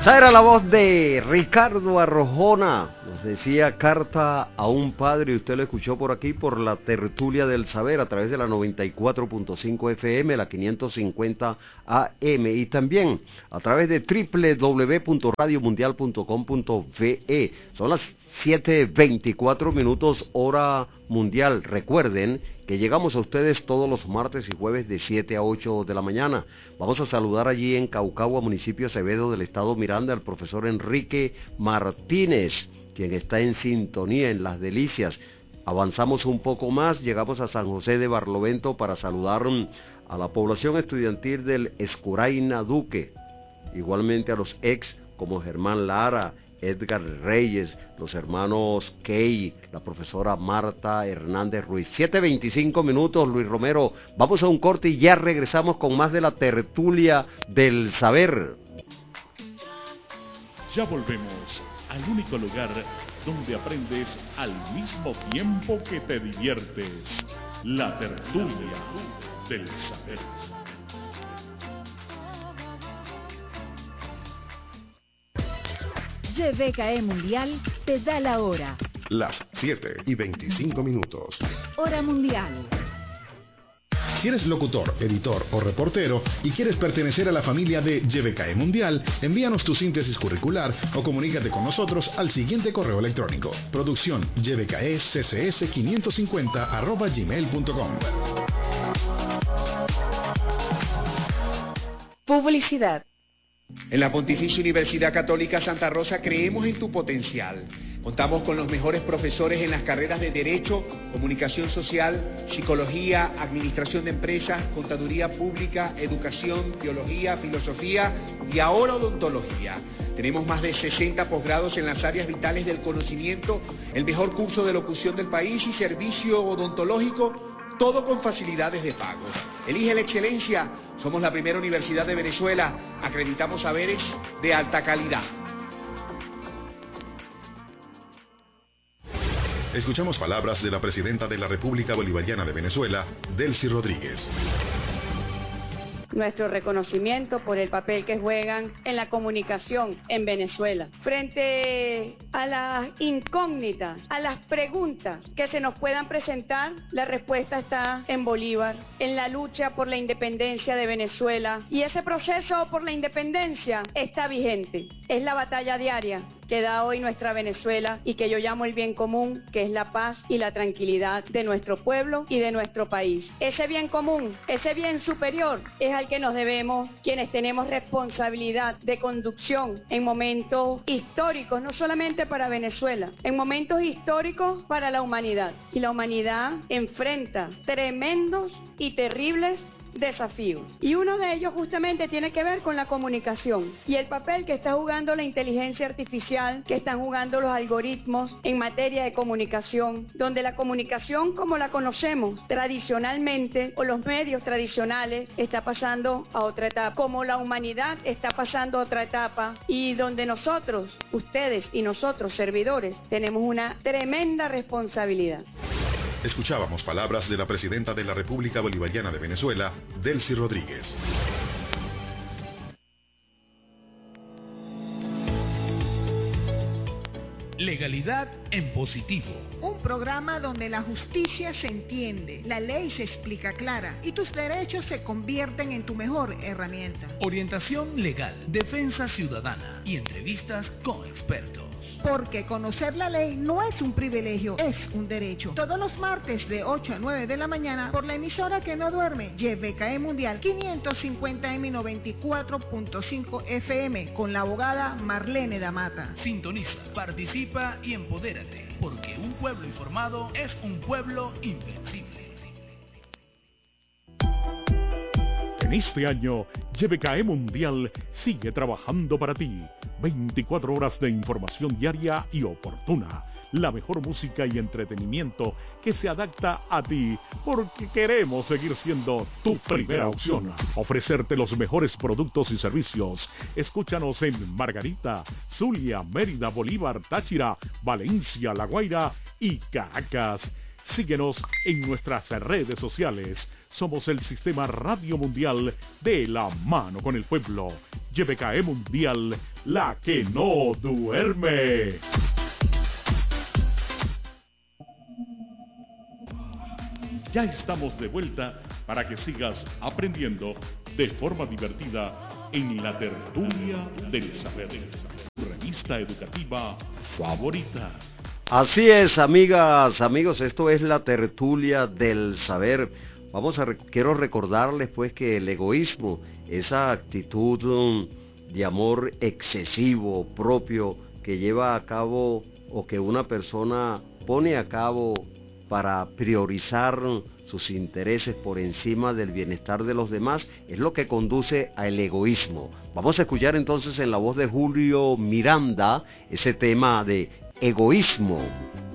Esa era la voz de Ricardo Arjona, nos decía Carta a un padre, y usted lo escuchó por aquí por la Tertulia del Saber a través de la 94.5 FM, la 550 AM y también a través de www.radiomundial.com.ve. Son las 7:24 minutos hora mundial. Recuerden que llegamos a ustedes todos los martes y jueves de 7 a 8 de la mañana. Vamos a saludar allí en Caucagua, municipio Acevedo del estado Miranda, al profesor Enrique Martínez, quien está en sintonía en Las Delicias. Avanzamos un poco más, llegamos a San José de Barlovento para saludar a la población estudiantil del Escuraina Duque, igualmente a los ex como Germán Lara, Edgar Reyes, los hermanos Key, la profesora Marta Hernández Ruiz. 7:25 minutos, Luis Romero. Vamos a un corte y ya regresamos con más de la Tertulia del Saber. Ya volvemos al único lugar donde aprendes al mismo tiempo que te diviertes. La Tertulia del Saber. YBKE Mundial te da la hora. Las 7:25 minutos. Hora mundial. Si eres locutor, editor o reportero y quieres pertenecer a la familia de YBKE Mundial, envíanos tu síntesis curricular o comunícate con nosotros al siguiente correo electrónico: producción ybkeccs550@gmail.com. Publicidad. En la Pontificia Universidad Católica Santa Rosa creemos en tu potencial. Contamos con los mejores profesores en las carreras de Derecho, Comunicación Social, Psicología, Administración de Empresas, Contaduría Pública, Educación, Teología, Filosofía y ahora Odontología. Tenemos más de 60 posgrados en las áreas vitales del conocimiento, el mejor curso de locución del país y servicio odontológico, todo con facilidades de pago. Elige la excelencia. Somos la primera universidad de Venezuela. Acreditamos saberes de alta calidad. Escuchamos palabras de la presidenta de la República Bolivariana de Venezuela, Delcy Rodríguez. Nuestro reconocimiento por el papel que juegan en la comunicación en Venezuela. Frente a las incógnitas, a las preguntas que se nos puedan presentar, la respuesta está en Bolívar, en la lucha por la independencia de Venezuela. Y ese proceso por la independencia está vigente. Es la batalla diaria que da hoy nuestra Venezuela y que yo llamo el bien común, que es la paz y la tranquilidad de nuestro pueblo y de nuestro país. Ese bien común, ese bien superior, es al que nos debemos quienes tenemos responsabilidad de conducción en momentos históricos, no solamente para Venezuela, en momentos históricos para la humanidad. Y la humanidad enfrenta tremendos y terribles desafíos. Y uno de ellos justamente tiene que ver con la comunicación y el papel que está jugando la inteligencia artificial, que están jugando los algoritmos en materia de comunicación, donde la comunicación como la conocemos tradicionalmente o los medios tradicionales está pasando a otra etapa, como la humanidad está pasando a otra etapa y donde nosotros, ustedes y nosotros, servidores, tenemos una tremenda responsabilidad. Escuchábamos palabras de la presidenta de la República Bolivariana de Venezuela, Delcy Rodríguez. Legalidad en positivo. Un programa donde la justicia se entiende, la ley se explica clara y tus derechos se convierten en tu mejor herramienta. Orientación legal, defensa ciudadana y entrevistas con expertos. Porque conocer la ley no es un privilegio, es un derecho. Todos los martes de 8 a 9 de la mañana por la emisora que no duerme, YBKE Mundial 550M 94.5 FM con la abogada Marlene Damata. Sintoniza, participa y empodérate, porque un pueblo informado es un pueblo invencible. En este año, YBKE Mundial sigue trabajando para ti. 24 horas de información diaria y oportuna. La mejor música y entretenimiento que se adapta a ti, porque queremos seguir siendo tu primera opción. Ofrecerte los mejores productos y servicios. Escúchanos en Margarita, Zulia, Mérida, Bolívar, Táchira, Valencia, La Guaira y Caracas. Síguenos en nuestras redes sociales. Somos el Sistema Radio Mundial de la mano con el pueblo. YBKE Mundial, la que no duerme. Ya estamos de vuelta para que sigas aprendiendo de forma divertida en la tertulia del saber, tu revista educativa favorita. Así es, amigas, amigos, esto es la tertulia del saber. Quiero recordarles pues que el egoísmo, esa actitud de amor excesivo, propio, que lleva a cabo o que una persona pone a cabo para priorizar sus intereses por encima del bienestar de los demás, es lo que conduce al egoísmo. Vamos a escuchar entonces en la voz de Julio Miranda ese tema de egoísmo.